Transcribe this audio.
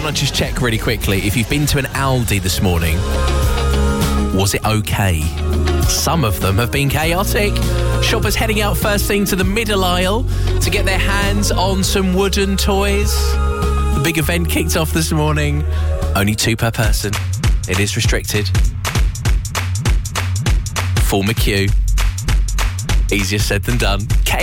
Can I just check really quickly, if you've been to an Aldi this morning, was it okay? Some of them have been chaotic. Shoppers heading out first thing to the middle aisle to get their hands on some wooden toys. The big event kicked off this morning. Only 2 per person. It is restricted. Form a queue. Easier said than done.